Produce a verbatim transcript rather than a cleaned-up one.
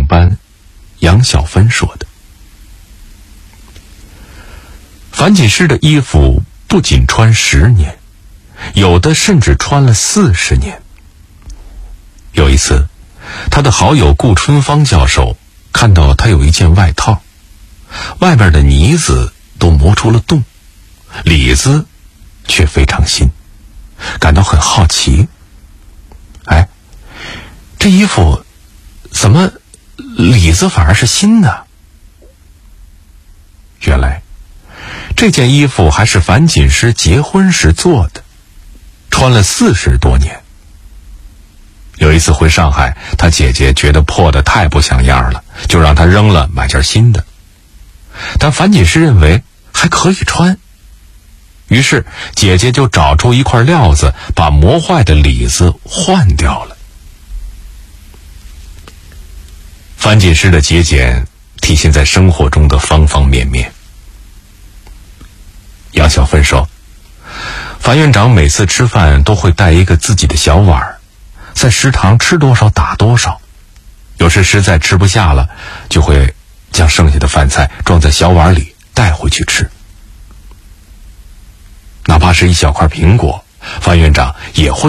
班杨小芬说的。樊锦诗的衣服不仅穿十年，有的甚至穿了四十年。有一次，他的好友顾春芳教授看到他有一件外套，外面的呢子都磨出了洞，里子却非常新，感到很好奇。哎，这衣服怎么里子反而是新的？原来这件衣服还是樊锦诗结婚时做的，穿了四十多年。有一次回上海，他姐姐觉得破得太不像样了，就让他扔了，买件新的。但樊锦诗认为还可以穿，于是姐姐就找出一块料子，把磨坏的里子换掉了。樊锦诗的节俭体现在生活中的方方面面。杨小芬说，樊院长每次吃饭都会带一个自己的小碗，在食堂吃多少打多少，有时实在吃不下了，就会将剩下的饭菜装在小碗里带回去吃。哪怕是一小块苹果，樊院长也会